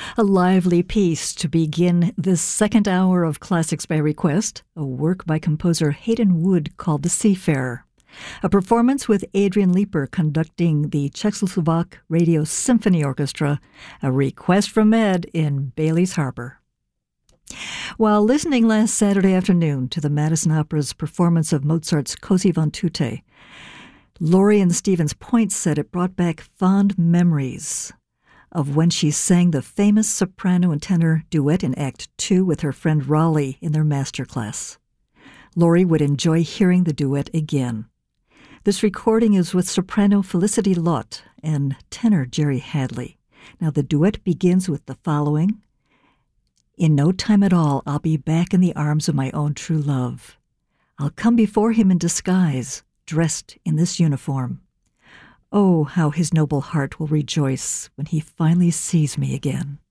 A lively piece to begin this second hour of Classics by Request, a work by composer Hayden Wood called The Seafarer. A performance with Adrian Leeper conducting the Czechoslovak Radio Symphony Orchestra, a request from Ed in Bailey's Harbor. While listening last Saturday afternoon to the Madison Opera's performance of Mozart's Così fan tutte, Lori and Stevens Point said it brought back fond memories of when she sang the famous soprano and tenor duet in Act 2 with her friend Raleigh in their master class. Lori would enjoy hearing the duet again. This recording is with soprano Felicity Lott and tenor Jerry Hadley. Now, the duet begins with the following: "In no time at all, I'll be back in the arms of my own true love. I'll come before him in disguise, dressed in this uniform. Oh, how his noble heart will rejoice when he finally sees me again."